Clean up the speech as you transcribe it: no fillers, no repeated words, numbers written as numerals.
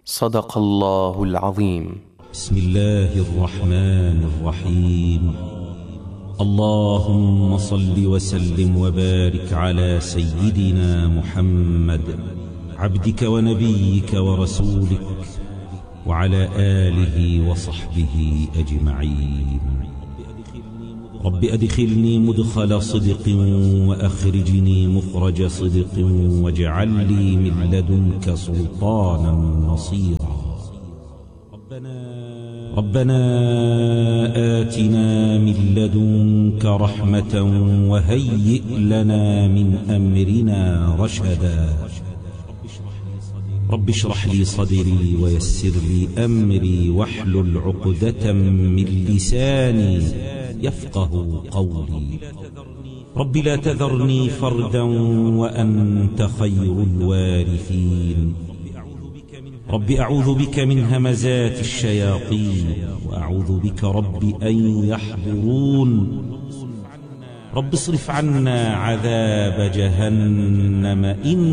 صدق الله العظيم. بسم الله الرحمن الرحيم. اللهم صل وسلم وبارك على سيدنا محمد عبدك ونبيك ورسولك وعلى آله وصحبه أجمعين. رب أدخلني مدخل صدق وأخرجني مخرج صدق واجعل لي من لدنك سلطانا نصيرا. ربنا آتنا من لدنك رحمة وهيئ لنا من أمرنا رشدا. رب اشرح لي صدري ويسر لي أمري واحلل عقدة من لساني يفقه قولي. رب لا تذرني فردا وأنت خير الوارثين. رب أعوذ بك من همزات الشياطين وأعوذ بك رب أن يحضرون. رب اصرف عنا عذاب جهنم إن